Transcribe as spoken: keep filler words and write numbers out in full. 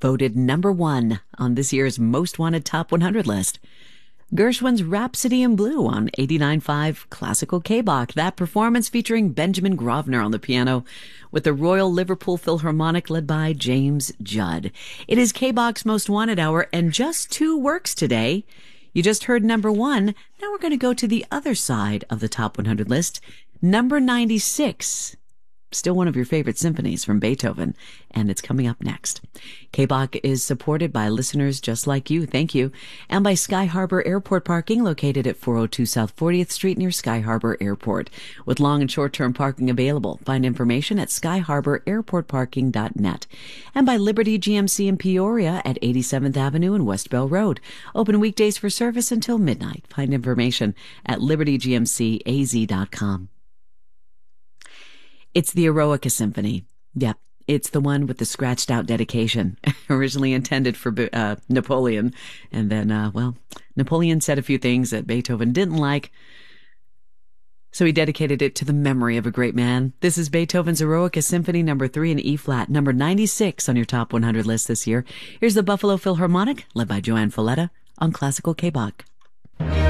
voted number one on this year's Most Wanted Top one hundred list. Gershwin's Rhapsody in Blue on eighty-nine point five Classical K-Bach. That performance featuring Benjamin Grosvenor on the piano with the Royal Liverpool Philharmonic led by James Judd. It is K-Bach's Most Wanted Hour and just two works today. You just heard number one. Now we're going to go to the other side of the Top one hundred list. Number ninety-six. Still one of your favorite symphonies from Beethoven, and it's coming up next. K-Bach is supported by listeners just like you, thank you, and by Sky Harbor Airport Parking, located at four oh two South fortieth Street near Sky Harbor Airport, with long and short-term parking available. Find information at sky harbor airport parking dot net. And by Liberty G M C in Peoria at eighty-seventh Avenue and West Bell Road. Open weekdays for service until midnight. Find information at liberty g m c a z dot com. It's the Eroica Symphony. Yep, it's the one with the scratched-out dedication, originally intended for uh, Napoleon. And then, uh, well, Napoleon said a few things that Beethoven didn't like, so he dedicated it to the memory of a great man. This is Beethoven's Eroica Symphony number three in E-flat, number ninety-six on your Top one hundred list this year. Here's the Buffalo Philharmonic, led by Joanne Falletta, on Classical K-Bach.